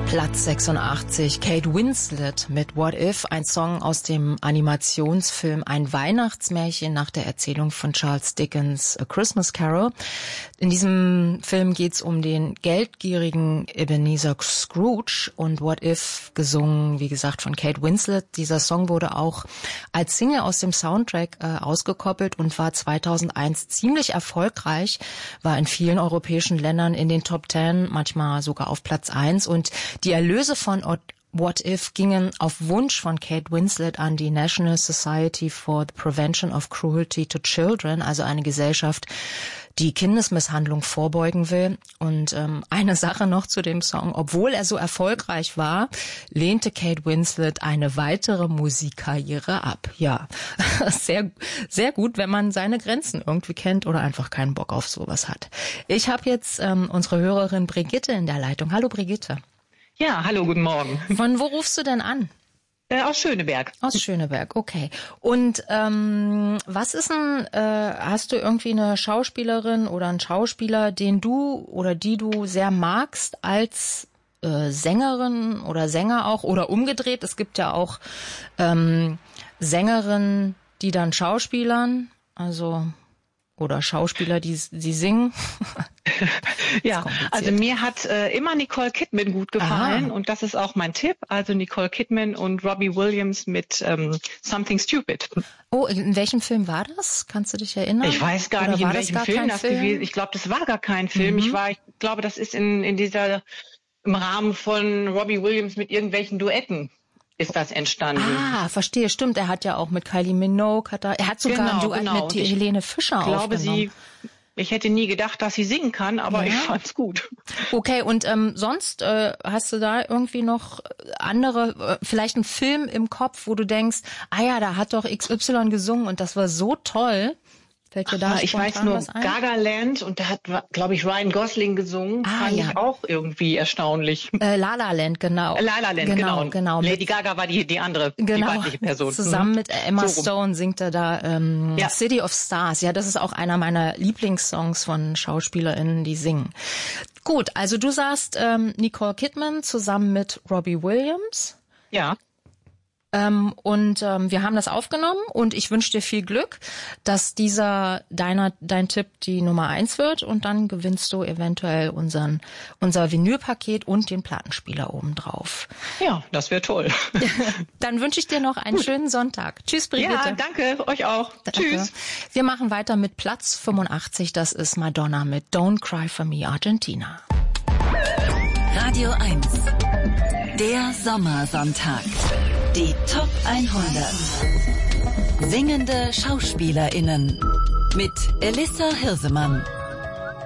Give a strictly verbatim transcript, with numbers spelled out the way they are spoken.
Platz sechsundachtzig, Kate Winslet mit What If, ein Song aus dem Animationsfilm Ein Weihnachtsmärchen nach der Erzählung von Charles Dickens' A Christmas Carol. In diesem Film geht's um den geldgierigen Ebenezer Scrooge und What If, gesungen, wie gesagt, von Kate Winslet. Dieser Song wurde auch als Single aus dem Soundtrack äh, ausgekoppelt und war zweitausendeins ziemlich erfolgreich, war in vielen europäischen Ländern in den Top Ten, manchmal sogar auf Platz eins, und die Erlöse von What If gingen auf Wunsch von Kate Winslet an die National Society for the Prevention of Cruelty to Children, also eine Gesellschaft, die Kindesmisshandlung vorbeugen will. Und ähm, eine Sache noch zu dem Song: Obwohl er so erfolgreich war, lehnte Kate Winslet eine weitere Musikkarriere ab. Ja, sehr, sehr gut, wenn man seine Grenzen irgendwie kennt oder einfach keinen Bock auf sowas hat. Ich habe jetzt ähm, unsere Hörerin Brigitte in der Leitung. Hallo Brigitte. Ja, hallo, guten Morgen. Von wo rufst du denn an? Äh, aus Schöneberg. Aus Schöneberg, okay. Und ähm, was ist denn, äh, hast du irgendwie eine Schauspielerin oder einen Schauspieler, den du oder die du sehr magst als äh, Sängerin oder Sänger auch, oder umgedreht? Es gibt ja auch ähm, Sängerinnen, die dann Schauspielern, also oder Schauspieler, die die singen. Ja, also mir hat äh, immer Nicole Kidman gut gefallen. Aha. Und das ist auch mein Tipp. Also Nicole Kidman und Robbie Williams mit ähm, Something Stupid. Oh, in welchem Film war das? Kannst du dich erinnern? Ich weiß gar Oder nicht, in welchem Film das Film? gewesen. Ich glaube, das war gar kein Film. Mhm. Ich war, ich glaube, das ist in in dieser im Rahmen von Robbie Williams mit irgendwelchen Duetten ist das entstanden. Ah, verstehe, stimmt. Er hat ja auch mit Kylie Minogue, hat er, er hat sogar genau, ein Duett genau. mit die Helene Fischer ich glaube, aufgenommen. Sie, ich hätte nie gedacht, dass sie singen kann, aber ja. Ich fand's gut. Okay, und ähm, sonst äh, hast du da irgendwie noch andere, äh, vielleicht einen Film im Kopf, wo du denkst, ah ja, da hat doch X Y gesungen und das war so toll. Fällt dir da ah, ich weiß nur Gagaland, und da hat, glaube ich, Ryan Gosling gesungen. Ah, fand ja. ich auch irgendwie erstaunlich. Äh, La La Land, genau. La La Land, genau. genau. genau. Lady Gaga war die die andere, genau. die weibliche Person. Zusammen mhm. mit Emma so Stone singt er da ähm, ja. City of Stars. Ja, das ist auch einer meiner Lieblingssongs von SchauspielerInnen, die singen. Gut, also du sagst ähm, Nicole Kidman zusammen mit Robbie Williams. Ja. Ähm, und ähm, wir haben das aufgenommen, und ich wünsche dir viel Glück, dass dieser deiner dein Tipp die Nummer eins wird, und dann gewinnst du eventuell unseren unser Vinylpaket und den Plattenspieler obendrauf. Ja, das wäre toll. Dann wünsche ich dir noch einen Gut. schönen Sonntag. Tschüss, Brigitte. Ja, danke, euch auch. Danke. Tschüss. Wir machen weiter mit Platz fünfundachtzig, das ist Madonna mit Don't Cry for Me, Argentina. Radio eins, der Sommersonntag. Die Top hundert. Singende SchauspielerInnen mit Elissa Hirsemann.